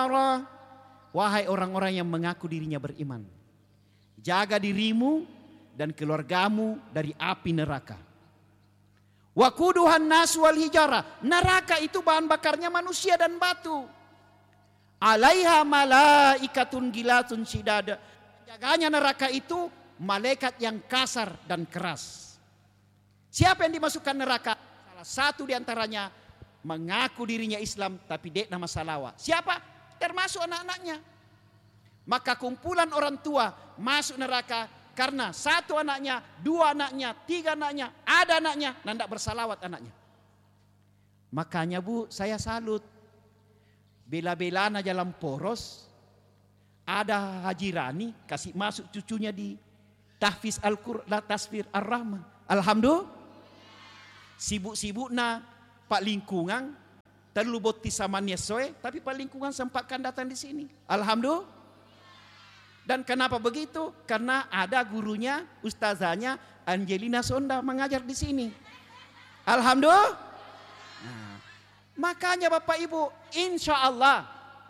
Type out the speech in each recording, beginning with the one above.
Wahai orang-orang yang mengaku dirinya beriman, jaga dirimu dan keluargamu dari api neraka. Waquduhan nas wal hijara. Neraka itu bahan bakarnya manusia dan batu. Alaiha malaikatun gilatun shidada. Jaganya neraka itu malaikat yang kasar dan keras. Siapa yang dimasukkan neraka? Salah satu diantaranya mengaku dirinya Islam tapi dek nama salawa. Siapa? Termasuk anak-anaknya. Maka kumpulan orang tua masuk neraka karena satu anaknya, dua anaknya, tiga anaknya, ada anaknya, dan tidak bersalawat anaknya. Makanya Bu, saya salut. Bela-belana jalan poros, ada Haji Rani kasih masuk cucunya di tahfiz Al-Quran, tasfir Ar-Rahman. Alhamdulillah. Sibuk-sibukna Pak Lingkungan, terlalu boti samannya soe, tapi Pak Lingkungan sempatkan datang di sini. Alhamdulillah. Dan kenapa begitu? Karena ada gurunya, ustazahnya Angelina Sonda mengajar di sini. Alhamdulillah. Nah, makanya Bapak Ibu, insya Allah,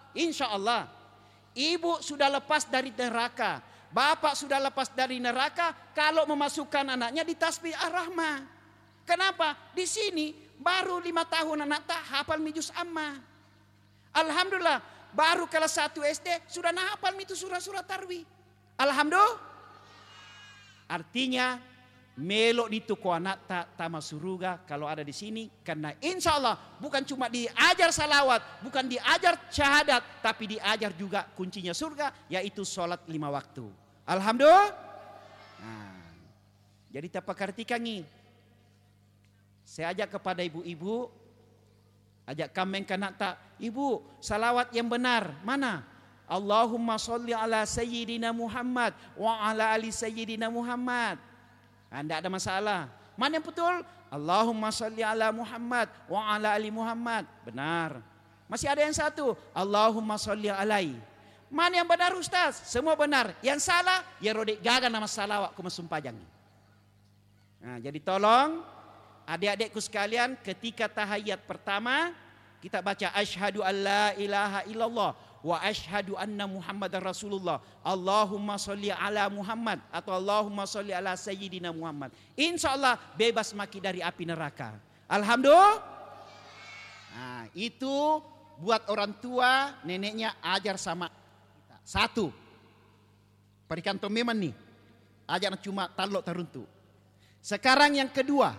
Ibu sudah lepas dari neraka, Bapak sudah lepas dari neraka kalau memasukkan anaknya di tasbih Ar-Rahman. Kenapa? Di sini baru 5 tahun anak tak hafal mijus amma. Alhamdulillah, baru kelas 1 SD sudah hafal itu surah-surah tarwih. Alhamdulillah. Artinya melok itu ko anak tak tama suruga kalau ada di sini, karena insya Allah bukan cuma diajar salawat, bukan diajar syahadat, tapi diajar juga kuncinya surga, yaitu sholat 5 waktu. Alhamdulillah. Nah, jadi tapa kartika nih. Saya ajak kepada ibu-ibu, ajak kameng kanak tak, ibu salawat yang benar mana? Allahumma sholli ala sayyidina Muhammad wa ala ali sayyidina Muhammad. Tidak ada masalah. Mana yang betul? Allahumma sholli ala Muhammad wa ala ali Muhammad. Benar. Masih ada yang satu, Allahumma sholli alai. Mana yang benar Ustaz? Semua benar. Yang salah, ya rodek gagal nama salawat ku mesumpajang. Nah, jadi tolong adik-adikku sekalian, ketika tahiyat pertama kita baca asyhadu alla ilaha illallah wa asyhadu anna Muhammadar Rasulullah. Allahumma sholli ala Muhammad atau Allahumma sholli ala sayyidina Muhammad. Insyaallah bebas maki dari api neraka. Alhamdulillah. Nah, itu buat orang tua, neneknya ajar sama kita. Satu, perikanto memang nih, ajar cuma talok teruntuk. Sekarang yang kedua,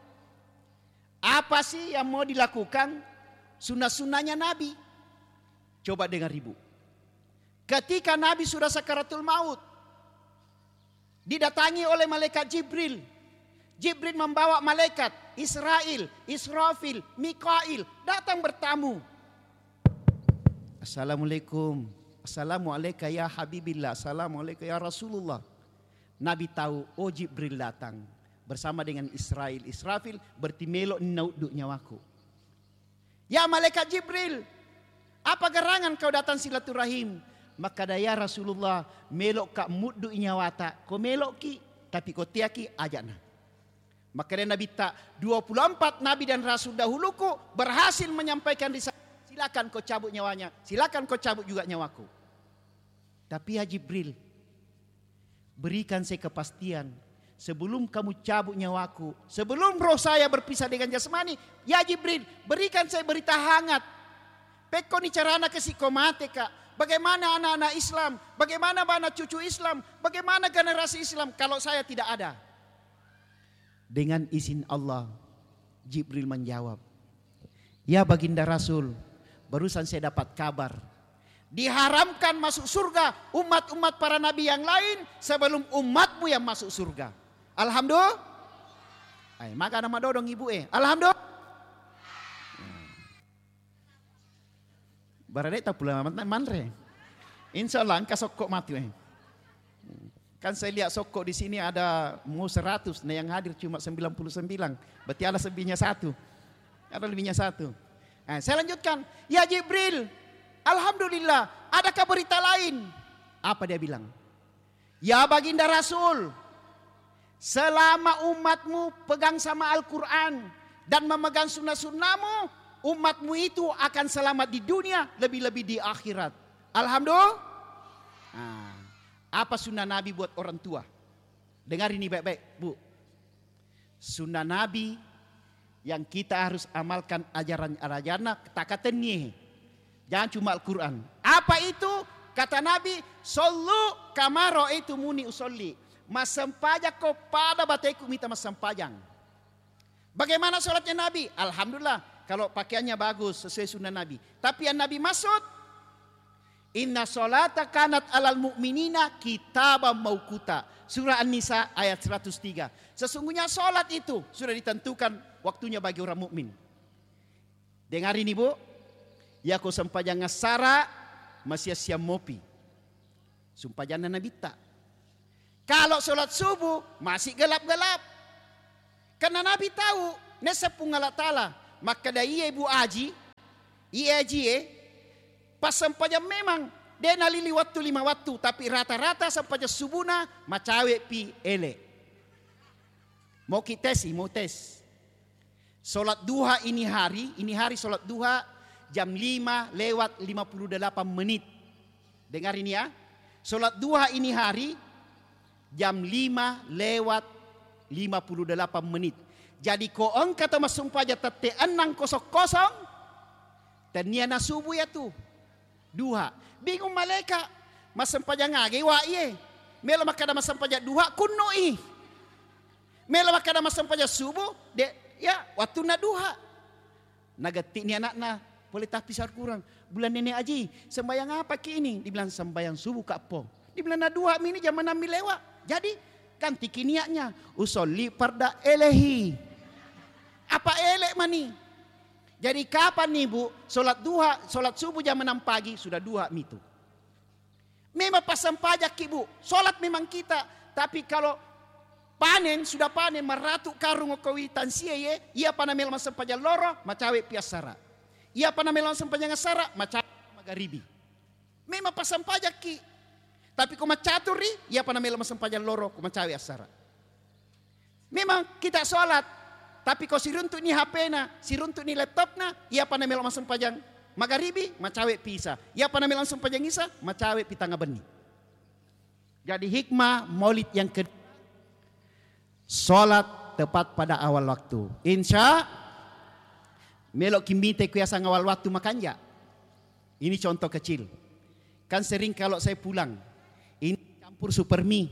apa sih yang mau dilakukan? Sunnah-sunnahnya Nabi. Coba dengar ibu. Ketika Nabi sudah sakaratul maut, didatangi oleh malaikat Jibril. Jibril membawa malaikat Israel, Israfil, Mikail datang bertamu. Assalamualaikum. Assalamualaikum ya Habibillah. Assalamualaikum ya Rasulullah. Nabi tahu, oh Jibril datang bersama dengan Israel, Israfil berarti melok nauduk nyawaku. Ya malaikat Jibril, apa gerangan kau datang silaturahim? Maka daya Rasulullah melok kak muduk nyawata, kau melok ki, tapi kau tiaki ajakna. Maka dia Nabi tak 24 Nabi dan Rasul dahuluku berhasil menyampaikan risalah. Silakan kau cabut nyawanya, silakan kau cabut juga nyawaku. Tapi ya Jibril, berikan saya kepastian. Sebelum kamu cabut nyawaku, sebelum roh saya berpisah dengan jasmani, ya Jibril, berikan saya berita hangat. Peko ni carana kesikomate kak. Bagaimana anak-anak Islam, bagaimana anak cucu Islam, bagaimana generasi Islam kalau saya tidak ada. Dengan izin Allah, Jibril menjawab, ya baginda Rasul, barusan saya dapat kabar. Diharamkan masuk surga umat-umat para nabi yang lain sebelum umatmu yang masuk surga. Alhamdulillah. Maka nama dodong ibu Alhamdulillah. Barade tak pula manre. Insyaallah angka sokok mati Kan saya lihat sokok di sini ada mau 100, nah yang hadir cuma 99. Berarti ada lebihnya satu. Ada lebihnya satu. Nah, saya lanjutkan. Ya Jibril, alhamdulillah, adakah berita lain? Apa dia bilang? Ya baginda Rasul, selama umatmu pegang sama Al-Quran dan memegang sunnah-sunnahmu, umatmu itu akan selamat di dunia, lebih-lebih di akhirat. Alhamdulillah. Nah, apa sunnah Nabi buat orang tua? Dengar ini baik-baik, Bu. Sunnah Nabi yang kita harus amalkan ajaran-ajarannya, takatan nih. Jangan cuma Al-Quran. Apa itu? Kata Nabi, sallu kama ra'aitumuni usolli. Masampajak kepada bataiku minta masampajang. Bagaimana sholatnya Nabi? Alhamdulillah. Kalau pakaiannya bagus sesuai sunnah Nabi. Tapi yang Nabi maksud, inna sholata kanat alal mu'minina kitabam mauquta. Surah An-Nisa ayat 103. Sesungguhnya sholat itu sudah ditentukan waktunya bagi orang mukmin. Dengar ini Bu. Ya kau sampajang ngasara masih siam mopi. Sumpajana Nabi tak. Kalau sholat subuh masih gelap-gelap. Karena Nabi tahu nesepung Allah Ta'ala. Maka da iya ibu aji. Iya aji pas sampajang memang. Dia nalili waktu 5 waktu. Tapi rata-rata sampajang subuhna macawe pi ele. Mau kita tes, mau tes. Sholat duha ini hari sholat duha jam 5:58 menit. Dengar ini ya. Sholat duha ini hari jam 5:58 menit. Jadi ko engkau kata masumpah aja tete 6:00. Dan niana subuh ya tuh. Duha. Bingung malaikat. Masumpah aja ngage wa iye. Melo makada masumpah aja duha kunoi. Melo makada masumpah aja subuh. Ya waktu na duha. Nagati ni anak-anak. Boleh tapi sar kurang. Bulan nenek aji. Sembayang apa ki ini? Dibilang sembayang subuh kak po. Dibilang na duha ini jam 6 lewat. Jadi kan tiki niatnya. Usolli farda elehi. Apa elek mani? Jadi kapan nih Bu? Sholat duha, sholat subuh jam 6 pagi. Sudah duha itu. Memang pasang pajak Ibu. Sholat memang kita. Tapi kalau panen, sudah panen. Meratu karung kawitan siya. Ia panamel masang pajak loro. Macawe piasara. Ia panamel masang pajak ngasara. Macawe magaribi. Memang pasang pajak ki. Tapi kau macaturi. Ia panamel masang pajak loro. Kau macawe asara. Memang kita sholat. Tapi kau siruntuk ni HP na, siruntuk ni laptop na, ia panamel masang pajang magaribi, macawe pisa. Ia panamel masang pajang isa, macawe pitanga beni. Jadi hikmah maulid yang kedua, sholat tepat pada awal waktu. Insya melok kimbite kuasa ngawal waktu makanja. Ini contoh kecil. Kan sering kalau saya pulang, ini campur supermi.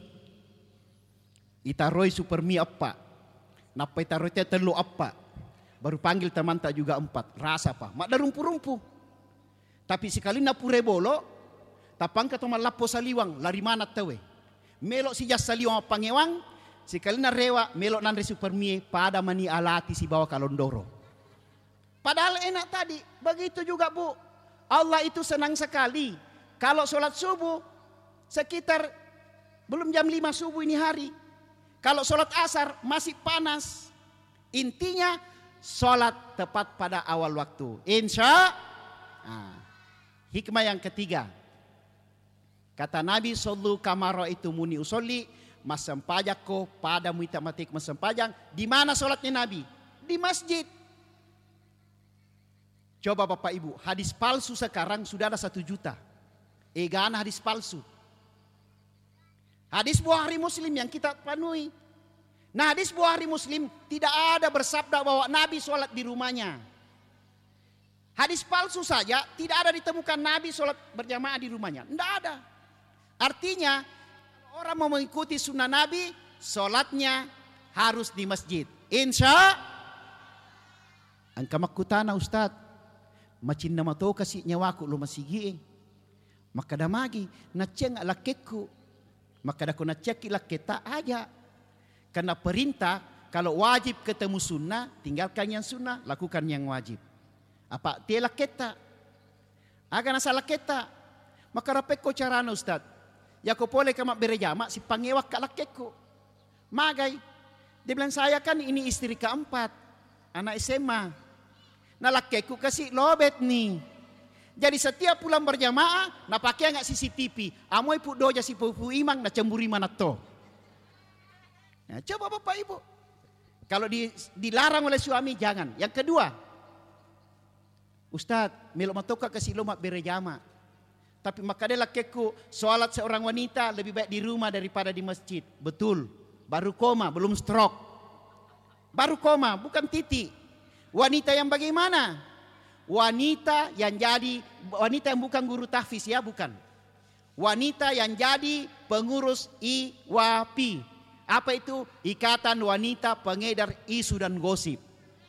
Itaroi supermi apa? Napa taruh telu apa? Baru panggil teman tak juga 4. Rasa apa? Mak da rumpu-rumpu. Tapi sekali na pure bolo, tapang ka toma lapo saliwang, lari mana tawe. Melok si jas saliwang pangewang, sekali na rewa, melok nan supermie pada mani alati si bawa kalondoro. Padahal enak tadi, begitu juga Bu. Allah itu senang sekali. Kalau sholat subuh, sekitar belum jam 5 subuh ini hari. Kalau sholat asar masih panas. Intinya sholat tepat pada awal waktu. Insya. Hikmah yang ketiga. Kata Nabi sallu kama ra'aitumuni usolli. Masampajako pada muita matik masampajang. Di mana sholatnya Nabi? Di masjid. Coba Bapak Ibu. Hadis palsu sekarang sudah ada 1 juta. Egaan hadis palsu. Hadis Bukhari Muslim yang kita penuhi. Nah hadis Bukhari Muslim tidak ada bersabda bahwa Nabi sholat di rumahnya. Hadis palsu saja tidak ada ditemukan Nabi sholat berjamaah di rumahnya. Tidak ada. Artinya orang mau mengikuti sunnah Nabi, sholatnya harus di masjid. Insya angka makutana Ustaz. Macin nama tau kasih nyawaku lo masigi. Maka damagi naceng lakekku. Maka dah kena cek kita aja. Karena perintah kalau wajib ketemu sunnah, tinggalkan yang sunnah, lakukan yang wajib. Apa? Dia laketa. Agar nasa laketa. Maka rapeko carana Ustaz. Ya kau boleh kamak berjamaah si pangewak ka lakeko. Magai. Dia bilang saya kan ini istri keempat. Anak SMA. Nah lakeko kasih lobet nih. Jadi setiap pulang berjamaah, na pakai nggak CCTV. Amoy pu doja si pupu imang na cemburi mana to. Nah, coba Bapak Ibu. Kalau dilarang oleh suami jangan. Yang kedua, Ustadz, melok matoka kasih lomak berjamaah. Tapi makanya keku sholat seorang wanita lebih baik di rumah daripada di masjid. Betul. Baru koma, belum stroke. Baru koma, bukan titik. Wanita yang bagaimana? Wanita yang bukan guru tahfiz ya, bukan. Wanita yang jadi pengurus IWAPI. Apa itu? Ikatan Wanita Pengedar Isu dan Gosip.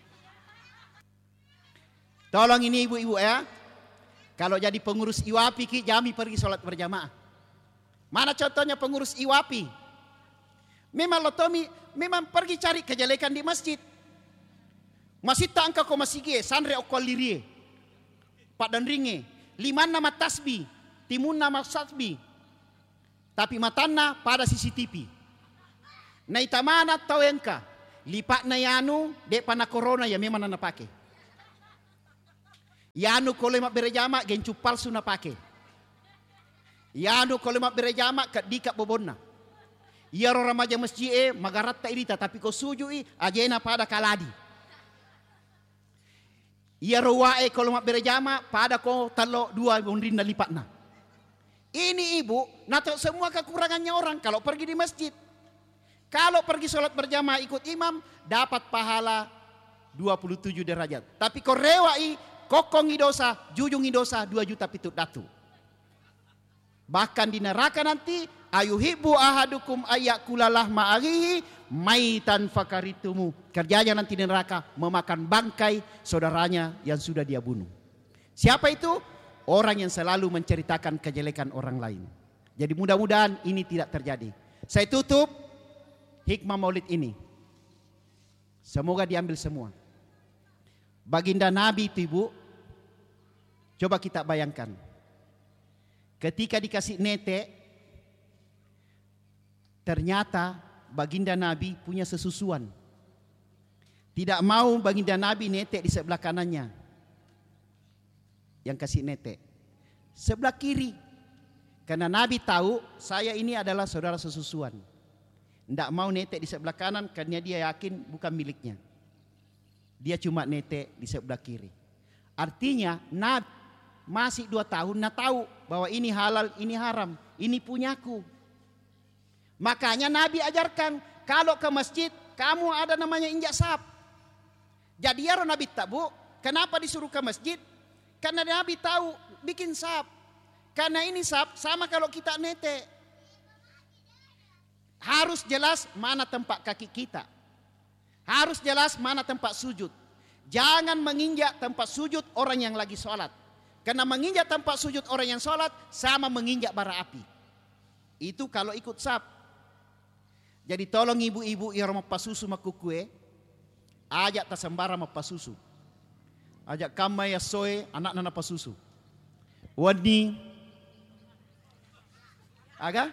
Tolong ini ibu-ibu ya. Kalau jadi pengurus IWAPI, jami pergi sholat berjamaah. Mana contohnya pengurus IWAPI? Memang lotomi, memang pergi cari kejelekan di masjid. Masih tak angka ko masige, sanre okol lirie. Pak dan ringe, liman nama tasbih, timun nama tasbih. Tapi matana pada CCTV. Na itamana tau engka, lipat na yanu, dek pana corona ya memang nana pakai. Yanu kalau mak berjamaah gencu palsu na pakai. Yanu kalau mak berjamaah kat dikap bobonna. Ya ramaja masjid magarat tak irita tapi ko sujui ajena pada kaladi. Ya ruwae kalau mak berjamaah pada ko talo dua bondrinda lipatna. Ini ibu, nato semua kekurangannya orang kalau pergi di masjid. Kalau pergi sholat berjamaah ikut imam dapat pahala 27 derajat. Tapi ko rewai kokong dosa, jujung dosa 2 juta pitut datu. Bahkan di neraka nanti ayuhibbu ahadukum ayakulalah ma'alihi maitan fakaritumu. Kerjanya nanti di neraka memakan bangkai saudaranya yang sudah dia bunuh. Siapa itu? Orang yang selalu menceritakan kejelekan orang lain. Jadi mudah-mudahan ini tidak terjadi. Saya tutup hikmah maulid ini. Semoga diambil semua. Baginda Nabi itu ibu, coba kita bayangkan. Ketika dikasih nete, ternyata baginda Nabi punya sesusuan. Tidak mau baginda Nabi nete di sebelah kanannya. Yang kasih nete. Sebelah kiri. Karena Nabi tahu saya ini adalah saudara sesusuan. Tidak mau nete di sebelah kanan karena dia yakin bukan miliknya. Dia cuma nete di sebelah kiri. Artinya Nabi masih 2 tahun tahu bahwa ini halal, ini haram, ini punyaku. Makanya Nabi ajarkan kalau ke masjid kamu ada namanya injak sap. Jadi ya Nabi tabu, kenapa disuruh ke masjid? Karena Nabi tahu bikin sap. Karena ini sap sama kalau kita nete. Harus jelas mana tempat kaki kita. Harus jelas mana tempat sujud. Jangan menginjak tempat sujud orang yang lagi sholat. Karena menginjak tempat sujud orang yang sholat sama menginjak bara api. Itu kalau ikut sab. Jadi tolong ibu-ibu yang mau pasusu makukue, ajak tasembara mau pasusu. Ajak kamai ya soe anak nana pasusu. Wadi, aga?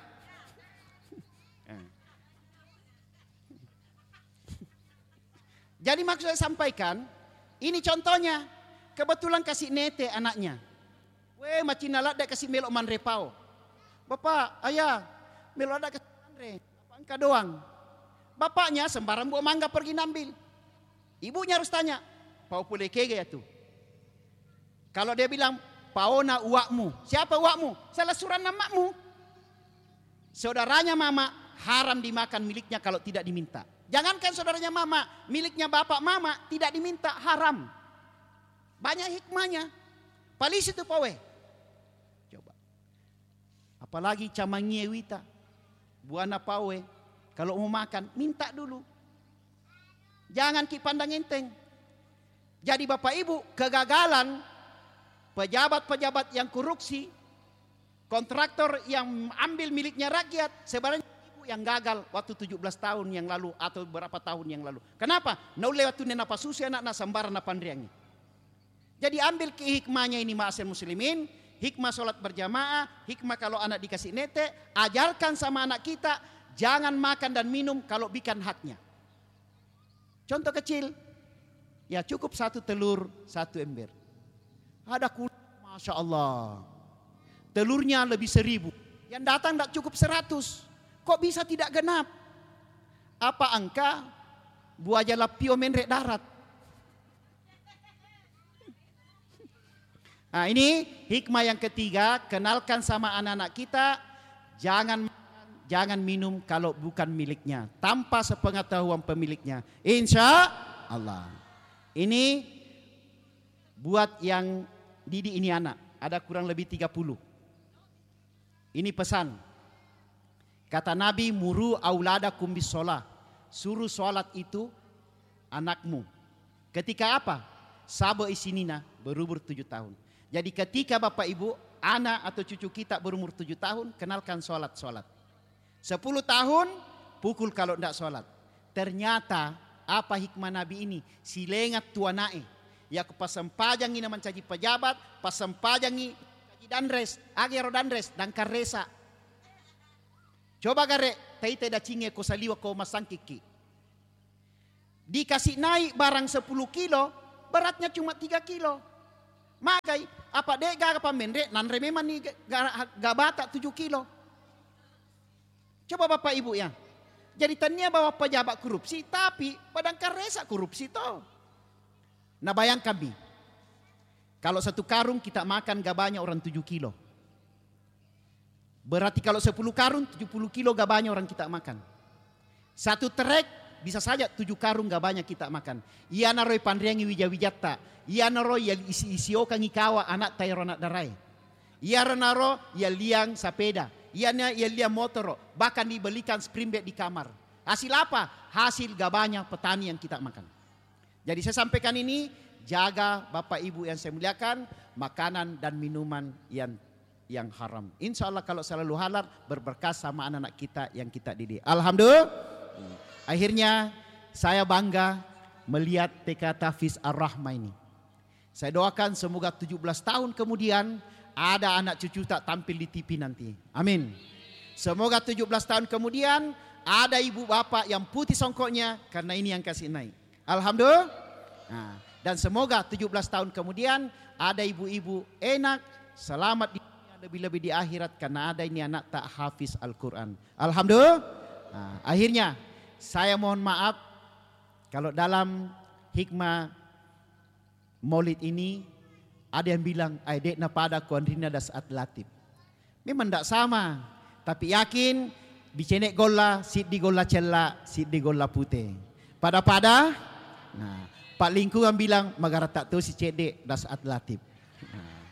Jadi maksud saya sampaikan, ini contohnya, kebetulan kasih nete anaknya. Weh macin alat dak kasih melok manrepau. Bapak, ayah, melok dak kasih manre, apa angka doang. Bapaknya sembarang buah mangga pergi nambil. Ibunya harus tanya, pau pule kege ya tuh. Kalau dia bilang, paona uakmu, siapa uakmu? Salah suran namamu. Saudaranya mama haram dimakan miliknya kalau tidak diminta. Jangankan saudaranya mama, miliknya bapak mama tidak diminta, haram. Banyak hikmahnya. Palis itu pawe. Coba. Apalagi camangie wita. Buana pawe. Kalau mau makan, minta dulu. Jangan ki pandang enteng. Jadi bapak ibu, kegagalan pejabat-pejabat yang korupsi, kontraktor yang ambil miliknya rakyat, sebenarnya yang gagal waktu 17 tahun yang lalu atau berapa tahun yang lalu. Kenapa? Nau lewat tu nena pasusi anak na sambaran na pandriangi. Jadi ambil hikmahnya ini ma'asir muslimin, hikmah sholat berjamaah, hikmah kalau anak dikasih nete, ajarkan sama anak kita jangan makan dan minum kalau bukan haknya. Contoh kecil, ya cukup 1 telur 1 ember. Ada kulit, masya Allah, telurnya lebih 1000, yang datang tidak cukup 100. Kok bisa tidak genap? Apa angka buah jalapio menrek darat? Nah, ini hikmah yang ketiga, kenalkan sama anak-anak kita, jangan minum kalau bukan miliknya, tanpa sepengetahuan pemiliknya. Insya Allah. Ini buat yang didik ini anak, ada kurang lebih 30. Ini pesan. Kata Nabi, muru auladakum bis sholah. Suruh sholat itu anakmu. Ketika apa? Sabo isinina, berumur 7 tahun. Jadi ketika Bapak Ibu, anak atau cucu kita berumur 7 tahun, kenalkan sholat. 10 tahun, pukul kalau tidak sholat. Ternyata apa hikmah Nabi ini? Silengat tua nae. Ya pasampajangi naman caji pejabat, pasampajangi caji danres, agero danres, dan karesa. Coba gare, taite da cinge ko saliwa ko masangkiki. Dikasih naik barang 10 kilo, beratnya cuma 3 kilo. Magai, apa dek gaga pamendre, nan rememan ni gabata 7 kilo. Coba Bapak Ibu ya. Jadi tanya bahwa pejabat korupsi, tapi padang karesa korupsi toh. Nah bayangkan bi, kalau 1 karung kita makan gak banyak orang 7 kilo. Berarti kalau 10 karung 70 kilo gak banyak orang kita makan. 1 trek bisa saja 7 karung gak banyak kita makan. Ia naroi pandriangi wija-wijata. Ia naro ya isiokan ikawa anak tayo anak darai. Ia naro ya liang sapeda. Ia liang motor. Bahkan dibelikan spring bed di kamar. Hasil apa? Hasil gak banyak petani yang kita makan. Jadi saya sampaikan ini, jaga Bapak Ibu yang saya muliakan, makanan dan minuman yang haram. Insya Allah kalau selalu halal, berberkah sama anak-anak kita yang kita didik. Alhamdulillah. Akhirnya saya bangga melihat TK Tahfiz Ar-Rahmah ini. Saya doakan semoga 17 tahun kemudian ada anak cucu tak tampil di TV nanti. Amin. Semoga 17 tahun kemudian ada ibu bapak yang putih songkoknya karena ini yang kasih naik. Alhamdulillah. Nah, dan semoga 17 tahun kemudian ada ibu-ibu enak, selamat di dunia, lebih-lebih di akhirat karena ada ini anak tak hafiz Al-Quran. Alhamdulillah. Nah, akhirnya saya mohon maaf kalau dalam hikmah Maulid ini ada yang bilang aidek na pada kuandrina das atlatif. Memang tidak sama, tapi yakin bicenek gola, sit di gola cella, sit di gola putih. Pada. Nah, Pak Lingkungan bilang magara tak tahu si cedek das atlatif. Nah,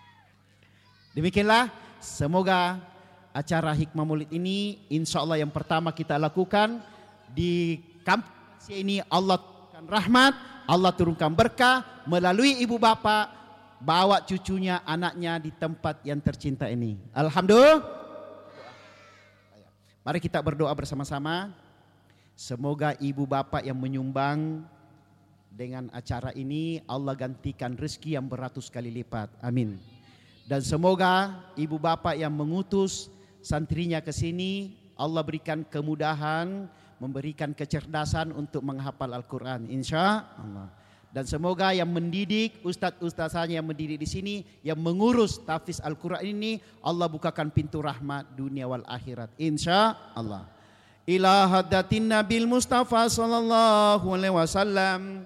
demikianlah semoga acara hikmah Maulid ini insya Allah yang pertama kita lakukan di kampus ini Allah turunkan rahmat, Allah turunkan berkah melalui ibu bapak bawa cucunya, anaknya di tempat yang tercinta ini. Alhamdulillah. Mari kita berdoa bersama-sama. Semoga ibu bapak yang menyumbang dengan acara ini Allah gantikan rezeki yang beratus kali lipat. Amin. Dan semoga ibu bapak yang mengutus santrinya ke sini Allah berikan kemudahan, memberikan kecerdasan untuk menghafal Al-Quran. Insya Allah. Dan semoga yang mendidik, ustadz-ustadzanya yang mendidik di sini, yang mengurus tahfiz Al-Quran ini, Allah bukakan pintu rahmat dunia wal akhirat. Insya Allah. Ila haddatin Nabil Mustafa sallallahu alaihi wasallam.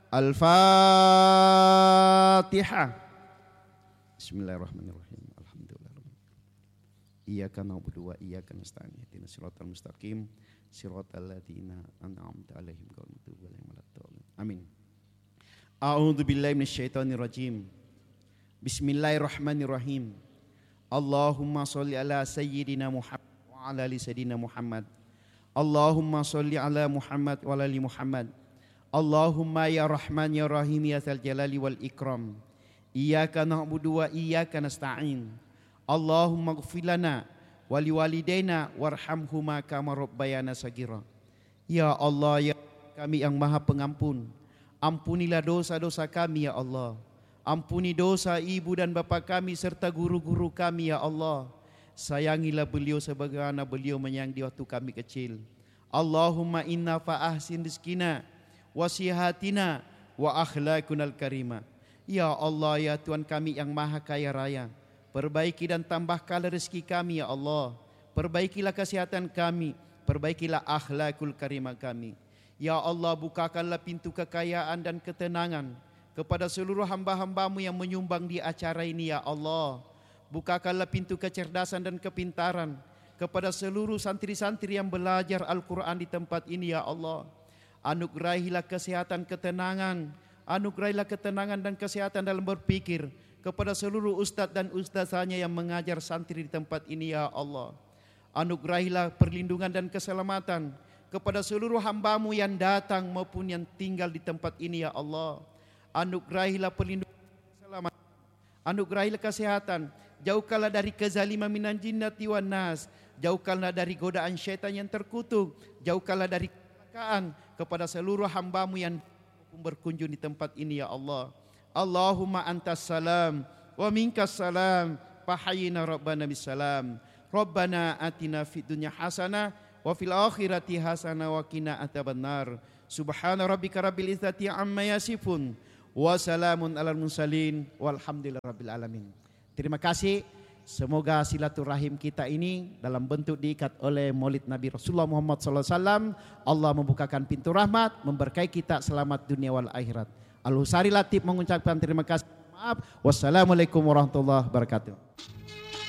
Al-Fatihah. Bismillahirrahmanirrahim. Alhamdulillah. Iyyaka na'budu wa iyyaka nasta'in. Ihdinas siratal mustaqim. Siratal ladzina an'amta 'alaihim ghairil maghdubi 'alaihim waladdallin. Amin. A'udzu billahi minasyaitonir rajim. Bismillahirrahmanirrahim. Allahumma shalli ala sayyidina Muhammad wa ala ali sayyidina Muhammad. Allahumma shalli ala Muhammad wa ala ali Muhammad. Allahumma ya Rahman ya Rahim ya Dzal Jalali wal Ikram. Iyyaka na'budu wa iyyaka nasta'in. Allahumma ighfir lana wa liwalidaina warhamhuma kama rabbayana saghira. Ya Allah, ya kami yang Maha Pengampun, ampunilah dosa-dosa kami ya Allah. Ampuni dosa ibu dan bapa kami serta guru-guru kami ya Allah. Sayangilah beliau sebagaimana beliau menyayangi waktu kami kecil. Allahumma inna fa'ahsin rizkina wasihatina wa akhlaqunal karima. Ya Allah, ya Tuhan kami yang Maha Kaya Raya, perbaiki dan tambahkanlah rezeki kami ya Allah. Perbaikilah kesehatan kami, perbaikilah akhlakul karimah kami. Ya Allah, bukakanlah pintu kekayaan dan ketenangan kepada seluruh hamba-hambamu yang menyumbang di acara ini ya Allah. Bukakanlah pintu kecerdasan dan kepintaran kepada seluruh santri-santri yang belajar Al-Quran di tempat ini ya Allah. Anugerahilah kesehatan, ketenangan, anugerahilah ketenangan dan kesehatan dalam berpikir kepada seluruh ustadz dan ustazahnya yang mengajar santri di tempat ini ya Allah. Anugerahilah perlindungan dan keselamatan kepada seluruh hambamu yang datang maupun yang tinggal di tempat ini ya Allah. Anugerahilah perlindungan dan keselamatan, anugerahilah kesehatan, jauhkanlah dari kezaliman minan jinnati wan nas, jauhkanlah dari godaan syaitan yang terkutuk, jauhkanlah dari kecelakaan kepada seluruh hambamu yang berkunjung di tempat ini ya Allah. Allahumma antas salam wa minkas salam, fahayyina rabbana bisalam. Rabbana atina fid dunya hasanah wa fil akhirati hasanah wa qina adzabannar. Subhana rabbika rabbil izzati amma yasifun wa salamun alal mursalin walhamdulillahi rabbil alamin. Terima kasih. Semoga silaturahim kita ini dalam bentuk diikat oleh Maulid Nabi Rasulullah Muhammad SAW. Allah membukakan pintu rahmat, memberkahi kita selamat dunia wal akhirat. Al-Husari Latif mengucapkan terima kasih. Maaf. Wassalamualaikum warahmatullahi wabarakatuh.